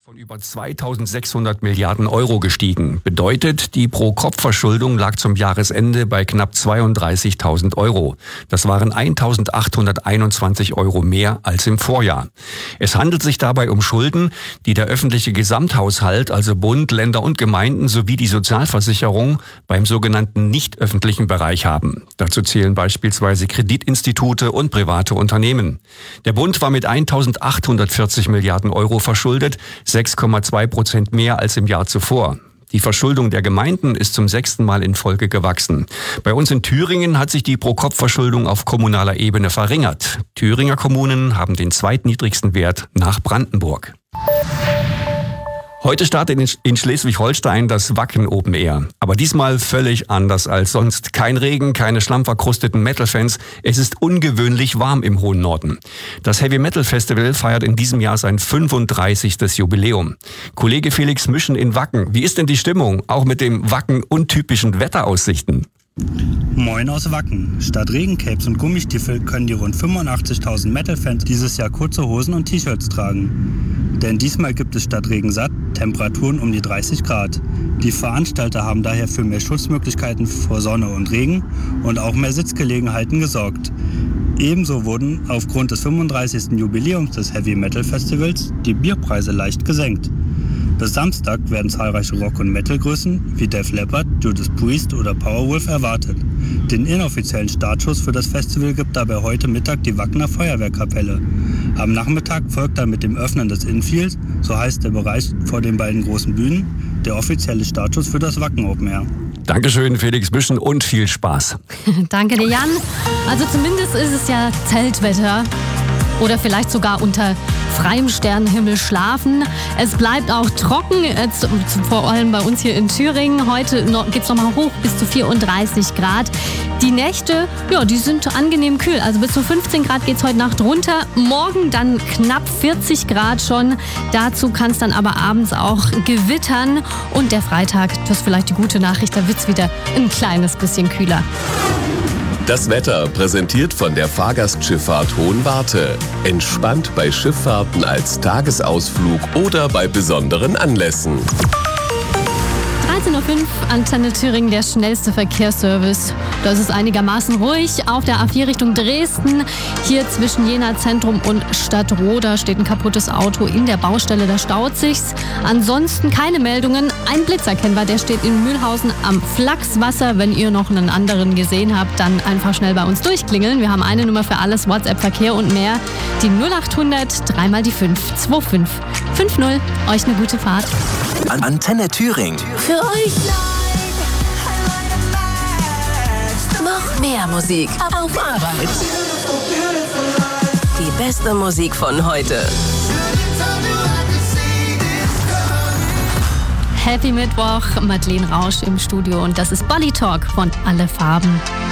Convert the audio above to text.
von über 2.600 Milliarden Euro gestiegen. Bedeutet, die Pro-Kopf-Verschuldung lag zum Jahresende bei knapp 32.000 Euro. Das waren 1.821 Euro mehr als im Vorjahr. Es handelt sich dabei um Schulden, die der öffentliche Gesamthaushalt, also Bund, Länder und Gemeinden sowie die Sozialversicherung beim sogenannten nicht öffentlichen Bereich haben. Dazu zählen beispielsweise Kreditinstitute und private Unternehmen. Der Bund war mit 1.840 Milliarden Euro verschuldet, 6,2% mehr als im Jahr zuvor. Die Verschuldung der Gemeinden ist zum 6. Mal in Folge gewachsen. Bei uns in Thüringen hat sich die Pro-Kopf-Verschuldung auf kommunaler Ebene verringert. Thüringer Kommunen haben den zweitniedrigsten Wert nach Brandenburg. Heute startet in Schleswig-Holstein das Wacken Open Air. Aber diesmal völlig anders als sonst. Kein Regen, keine schlammverkrusteten Metal-Fans. Es ist ungewöhnlich warm im hohen Norden. Das Heavy Metal Festival feiert in diesem Jahr sein 35. Jubiläum. Kollege Felix Müschen in Wacken. Wie ist denn die Stimmung? Auch mit dem Wacken untypischen Wetteraussichten. Moin aus Wacken. Statt Regencapes und Gummistiefel können die rund 85.000 Metal-Fans dieses Jahr kurze Hosen und T-Shirts tragen. Denn diesmal gibt es statt Regen satt Temperaturen um die 30 Grad. Die Veranstalter haben daher für mehr Schutzmöglichkeiten vor Sonne und Regen und auch mehr Sitzgelegenheiten gesorgt. Ebenso wurden aufgrund des 35. Jubiläums des Heavy Metal Festivals die Bierpreise leicht gesenkt. Bis Samstag werden zahlreiche Rock- und Metal-Größen wie Def Leppard, Judas Priest oder Powerwolf erwartet. Den inoffiziellen Startschuss für das Festival gibt dabei heute Mittag die Wackener Feuerwehrkapelle. Am Nachmittag folgt dann mit dem Öffnen des Infields, so heißt der Bereich vor den beiden großen Bühnen, der offizielle Startschuss für das Wacken Open Air. Dankeschön, Felix Müschen, und viel Spaß. Danke dir, Jan. Also zumindest ist es ja Zeltwetter. Oder vielleicht sogar unter freiem Sternenhimmel schlafen. Es bleibt auch trocken, vor allem bei uns hier in Thüringen. Heute geht es nochmal hoch bis zu 34 Grad. Die Nächte, ja, die sind angenehm kühl. Also bis zu 15 Grad geht es heute Nacht runter. Morgen dann knapp 40 Grad schon. Dazu kann es dann aber abends auch gewittern. Und der Freitag, das ist vielleicht die gute Nachricht, da wird es wieder ein kleines bisschen kühler. Das Wetter präsentiert von der Fahrgastschifffahrt Hohenwarte. Entspannt bei Schifffahrten als Tagesausflug oder bei besonderen Anlässen. 13.05 Uhr, Antenne Thüringen, der schnellste Verkehrsservice. Da ist es einigermaßen ruhig. Auf der A4 Richtung Dresden, hier zwischen Jena Zentrum und Stadtroda steht ein kaputtes Auto in der Baustelle, da staut sich's. Ansonsten keine Meldungen. Ein Blitz erkennbar, der steht in Mühlhausen am Flachswasser. Wenn ihr noch einen anderen gesehen habt, dann einfach schnell bei uns durchklingeln. Wir haben eine Nummer für alles, WhatsApp, Verkehr und mehr. Die 0800 3 mal die 5 25 50. Euch eine gute Fahrt. Antenne Thüringen. Für euch noch mehr Musik auf Arbeit. Die beste Musik von heute. Happy Mittwoch, Madeleine Rausch im Studio und das ist Body Talk von Alle Farben.